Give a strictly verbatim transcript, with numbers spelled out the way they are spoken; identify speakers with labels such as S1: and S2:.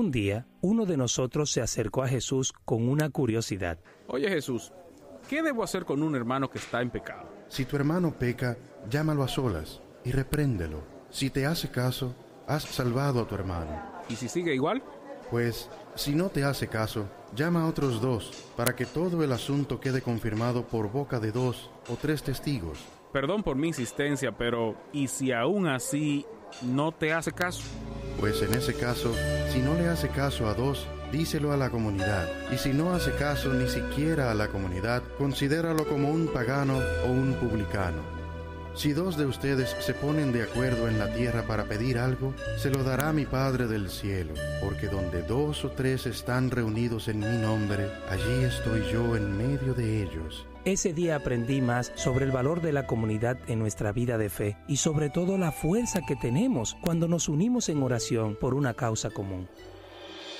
S1: Un día, uno de nosotros se acercó a Jesús con una curiosidad.
S2: Oye Jesús, ¿qué debo hacer con un hermano que está en pecado?
S3: Si tu hermano peca, llámalo a solas y repréndelo. Si te hace caso, has salvado a tu hermano.
S2: ¿Y si sigue igual?
S3: Pues, si no te hace caso, llama a otros dos, para que todo el asunto quede confirmado por boca de dos o tres testigos.
S2: Perdón por mi insistencia, pero ¿y si aún así no te hace caso?
S3: Pues en ese caso, si no le hace caso a dos, díselo a la comunidad. Y si no hace caso ni siquiera a la comunidad, considéralo como un pagano o un publicano. Si dos de ustedes se ponen de acuerdo en la tierra para pedir algo, se lo dará mi Padre del cielo, porque donde dos o tres están reunidos en mi nombre, allí estoy yo en medio de ellos.
S1: Ese día aprendí más sobre el valor de la comunidad en nuestra vida de fe y sobre todo la fuerza que tenemos cuando nos unimos en oración por una causa común.